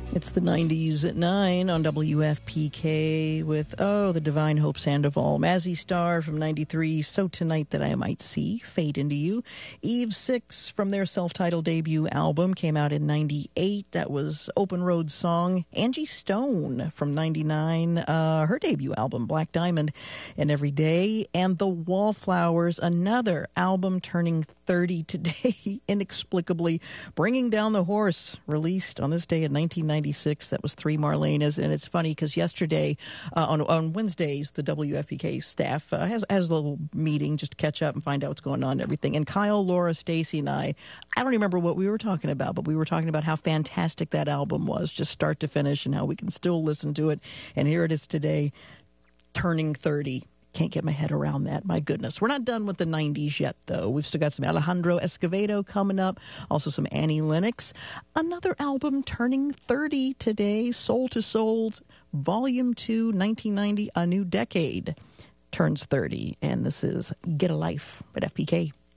It's the 90s at 9 on WFPK with, the Divine Hope Sandoval. Mazzy Star from 93, So Tonight That I Might See, Fade Into You. Eve 6 from their self-titled debut album came out in 98. That was Open Road Song. Angie Stone from 99, her debut album, Black Diamond and Every Day. And The Wallflowers, another album turning 30 today, inexplicably Bringing Down the Horse, released on this day in 1996. That was Three Marlenas. And it's funny because yesterday, on Wednesdays, the WFPK staff has a little meeting just to catch up and find out what's going on and everything. And Kyle, Laura, Stacy, and I don't remember what we were talking about, but we were talking about how fantastic that album was, just start to finish, and how we can still listen to it. And here it is today, turning 30. Can't get my head around that. My goodness. We're not done with the 90s yet, though. We've still got some Alejandro Escovedo coming up. Also some Annie Lennox. Another album turning 30 today. Soul to Souls, Volume 2, 1990, A New Decade turns 30. And this is Get a Life at FPK.